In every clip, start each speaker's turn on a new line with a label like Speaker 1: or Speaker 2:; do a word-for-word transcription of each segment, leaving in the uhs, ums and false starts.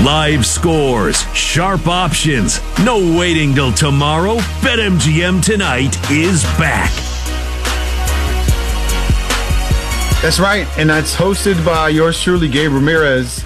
Speaker 1: Live scores, sharp options, no waiting till tomorrow. BetMGM Tonight is back.
Speaker 2: That's right, and that's hosted by yours truly, Gabe Ramirez.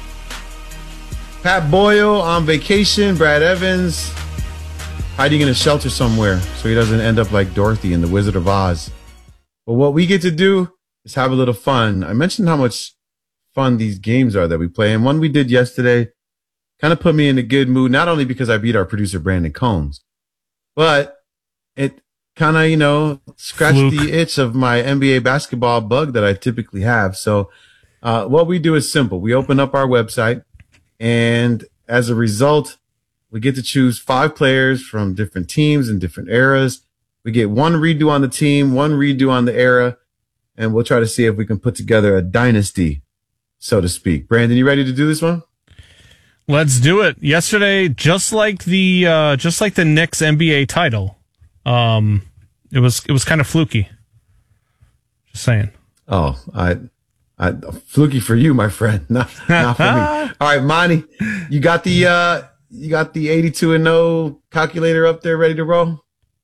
Speaker 2: Pat Boyle on vacation, Brad Evans hiding in a shelter somewhere so he doesn't end up like Dorothy in The Wizard of Oz. But what we get to do is have a little fun. I mentioned how much fun these games are that we play, and one we did yesterday kind of put me in a good mood, not only because I beat our producer Brandon Combs, but it kind of, you know, scratched Fluke. the itch of my N B A basketball bug that I typically have. So uh, what we do is simple. We open up our website, and as a result, we get to choose five players from different teams and different eras. We get one redo on the team, one redo on the era, and we'll try to see if we can put together a dynasty, so to speak. Brandon, you ready to do this one?
Speaker 3: Let's do it. Yesterday, just like the uh, just like the Knicks N B A title, um, it was it was kind of fluky. Just saying.
Speaker 2: Oh, I, I fluky for you, my friend, not not for me. All right, Monty, you got the uh, you got the eighty-two and oh calculator up there, ready to roll?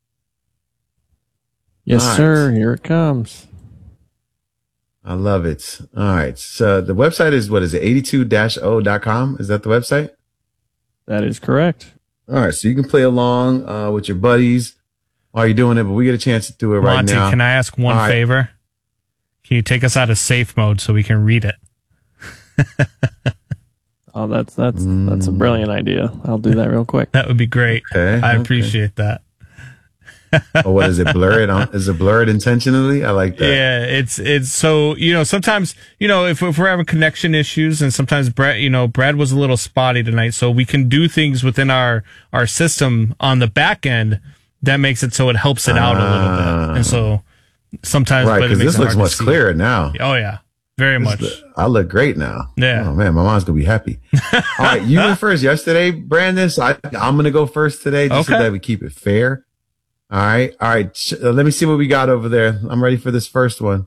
Speaker 4: Yes,
Speaker 2: right.
Speaker 4: sir. Here it comes.
Speaker 2: I love it. All right. So the website is, what is it? eighty-two dash oh dot com. Is that the website?
Speaker 4: That is correct.
Speaker 2: All right. So you can play along uh, with your buddies while you're doing it, but we get a chance to do it right
Speaker 3: Monty,
Speaker 2: now.
Speaker 3: can I ask one
Speaker 2: right.
Speaker 3: favor? Can you take us out of safe mode so we can read it?
Speaker 4: Oh, that's that's mm. that's a brilliant idea. I'll do that real quick.
Speaker 3: That would be great.
Speaker 2: Okay,
Speaker 3: I
Speaker 2: okay.
Speaker 3: appreciate that.
Speaker 2: Oh, what is it? Blur it on? Is it blurred intentionally? I like that.
Speaker 3: Yeah, it's it's so, you know, sometimes, you know, if, if we're having connection issues, and sometimes Brad, you know, Brad was a little spotty tonight, so we can do things within our our system on the back end that makes it so it helps it out uh, a little bit. And so sometimes,
Speaker 2: right, because this looks much clearer
Speaker 3: it.
Speaker 2: now.
Speaker 3: Oh yeah, very
Speaker 2: this
Speaker 3: much.
Speaker 2: Look, I look great now.
Speaker 3: Yeah.
Speaker 2: Oh man, my mom's gonna be happy. All right, you went first yesterday, Brandon. So I, I'm gonna go first today, just
Speaker 3: okay.
Speaker 2: so that we keep it fair. All right. All right. Uh, let me see what we got over there. I'm ready for this first one.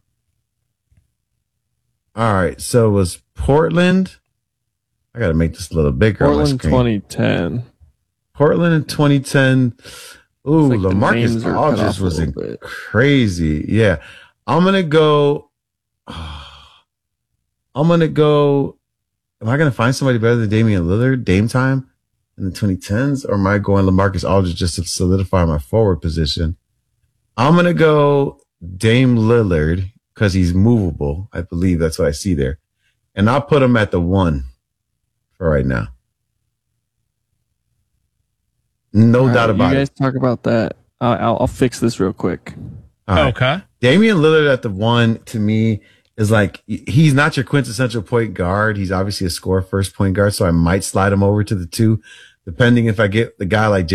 Speaker 2: All right. So it was Portland. I got to make this a little bigger.
Speaker 4: Portland twenty ten.
Speaker 2: Portland in twenty ten. Ooh,
Speaker 4: like
Speaker 2: LaMarcus Aldridge was in crazy. Yeah. I'm going to go. I'm going to go. Am I going to find somebody better than Damian Lillard? Dame time? In the twenty tens, or am I going LaMarcus Aldridge just to solidify my forward position? I'm going to go Dame Lillard because he's movable. I believe that's what I see there. And I'll put him at the one for right now. No
Speaker 4: All
Speaker 2: doubt
Speaker 4: right,
Speaker 2: about it.
Speaker 4: You guys it. talk about that. Uh, I'll, I'll fix this real quick.
Speaker 2: Right.
Speaker 3: Okay.
Speaker 2: Damian Lillard at the one, to me, is like, he's not your quintessential point guard. He's obviously a score first point guard, so I might slide him over to the two, depending if I get the guy like